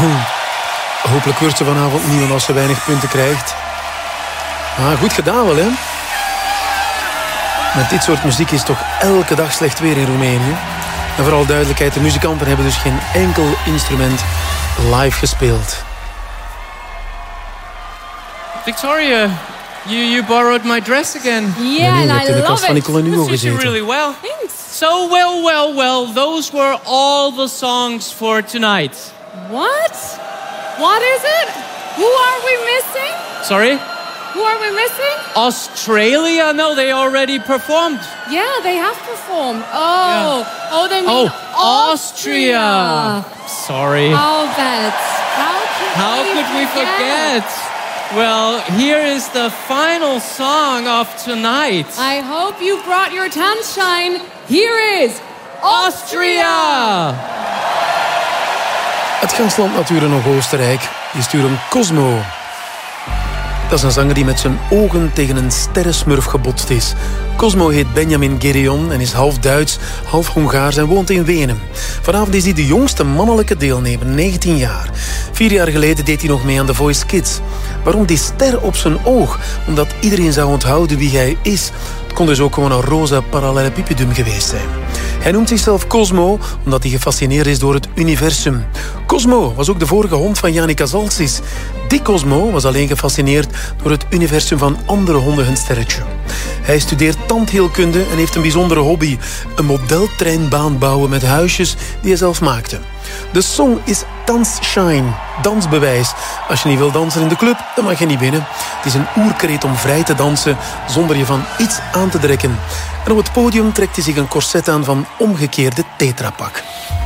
Hopelijk wordt ze vanavond niet als ze weinig punten krijgt. Goed gedaan wel, hè? Met dit soort muziek is toch elke dag slecht weer in Roemenië. En vooral duidelijkheid, de muzikanten hebben dus geen enkel instrument live gespeeld. Victoria, you borrowed my dress again. Yeah, and I love it. In de kast van Nicole en Hugo You did really well. Thanks. So well. Those were all the songs for tonight. What? What is it? Who are we missing? Sorry? Who are we missing? Australia? No, they already performed. Yeah, they have performed. Oh, Yeah. oh, they mean Austria. Sorry. Oh, that. How could we forget? Well, here is the final song of tonight. I hope you brought your sunshine. Here is Austria! Het gastland natuurlijk nog Oostenrijk. Die sturen Cosmo. Dat is een zanger die met zijn ogen tegen een sterrensmurf gebotst is. Cosmo heet Benjamin Gereon en is half Duits, half Hongaars en woont in Wenen. Vanavond is hij de jongste mannelijke deelnemer, 19 jaar. 4 jaar geleden deed hij nog mee aan The Voice Kids. Waarom die ster op zijn oog? Omdat iedereen zou onthouden wie hij is. Het kon dus ook gewoon een roze parallelepipedum geweest zijn. Hij noemt zichzelf Cosmo omdat hij gefascineerd is door het universum. Cosmo was ook de vorige hond van Janica Zaltsis. Die Cosmo was alleen gefascineerd door het universum van andere honden hun sterretje. Hij studeert tandheelkunde en heeft een bijzondere hobby. Een modeltreinbaan bouwen met huisjes die hij zelf maakte. De song is Tanzschein, dansbewijs. Als je niet wil dansen in de club, dan mag je niet binnen. Het is een oerkreet om vrij te dansen zonder je van iets aan te trekken. En op het podium trekt hij zich een corset aan van omgekeerde tetrapak.